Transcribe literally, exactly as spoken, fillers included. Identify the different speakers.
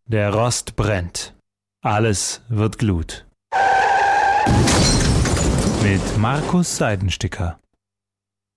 Speaker 1: Der Rost brennt. Alles wird Glut. Mit Markus Seidensticker.